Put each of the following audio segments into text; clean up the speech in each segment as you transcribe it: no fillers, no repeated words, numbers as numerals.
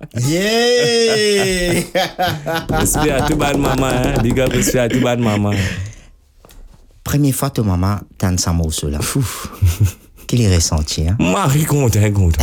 Yeah! Respect à tout bad maman, hein. Big up, respect à tout bad maman. Première fois, ta maman t'en sa morceau là. Quel est ressenti, hein? Marie content.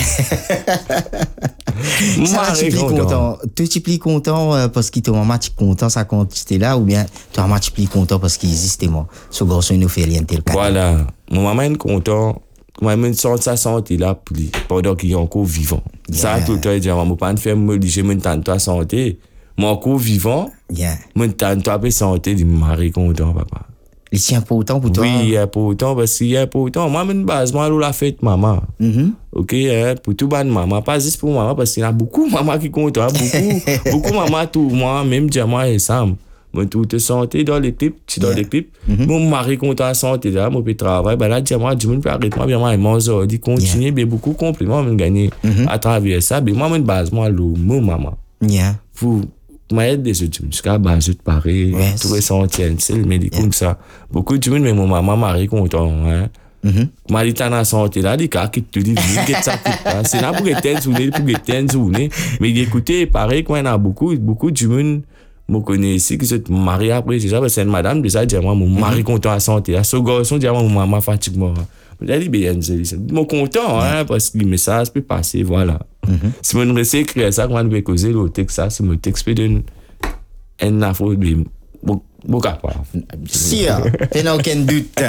Ça tu plus content. Tu plus content parce que ta maman tu content ça quand tu étais là ou bien ta maman tu plus content parce qu'il existait moi. Ce garçon il nous fait rien tel cas. Voilà. Mon maman est content. Moi, je me sens sa santé là pendant qu'il est encore vivant. Yeah. Ça, tout le temps, il dit, je ne peux pas faire me dire, je me tente toi santé. Moi, encore vivant, Yeah. je me tente toi santé, je me content, papa. C'est important pour toi. Oui, il est important parce qu'il est important. Moi, je base, moi, je la fête, maman. Ok, hein, pour tout le maman, pas juste pour maman, parce qu'il y a beaucoup de maman qui comptent, hein, beaucoup de maman, tout, moi, même Diamant et Sam. Moi, tout te santé dans l'équipe, tu dans l'équipe. Mon mari compte en santé, là, mon petit travail, ben là, Diamant, je me arrête, moi, bien, moi, il dit, continue, bien, beaucoup de compliments, je gagne à travers ça, mais moi, je base, moi, mon maman. Yeah. Pour m'aider des autres, jusqu'à base, de Paris, Yes. tout est santé, c'est le médicament, comme ça. Beaucoup de monde, mais mon maman, mari content, hein. Mali tana santé là, des cas qui te disent, ça c'est là pour être journée, mais écoutez, pareil, quand il y a beaucoup de monde, me connaît ici, qui se marie après, c'est ça, c'est une madame, déjà, dis moi, mon mari content à santé, là, ce garçon, dis moi, mon maman fatigue, moi. Je dis, bien, mon content, hein, parce que le message peut passer, voilà. Si mon récit écrit ça, quand on veut causer le texte, ça, c'est mon texte, peut donner un afro, beaucoup à part. Si, il n'y a aucun doute.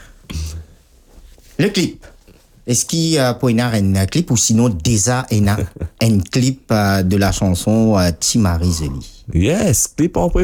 Le clip. Est-ce qu'il y a un clip ou sinon déjà un clip de la chanson Timari Zeli? Yes, clip en